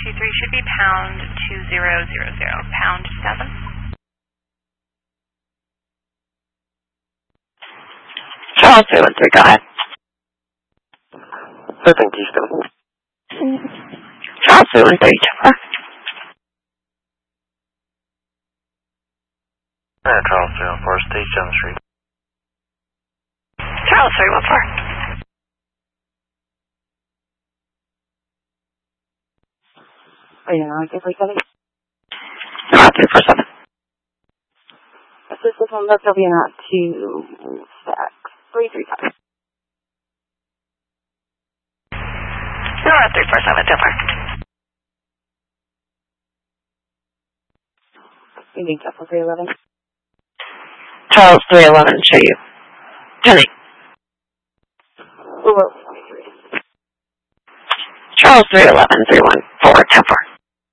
323 should be pound 2000, pound 7. Charles 313, go ahead. Surfing Keystone. Charles 313, Tower. Charles 314, stage 7th Street. Charles 314. I guess like that. Charles 347. Assist on left, I'll be not 2 stacks. 335. Nora 347, Tower. You need Tesla 311. Charles 311, show you. Penny. Below 23. Charles 311, 314, Tower.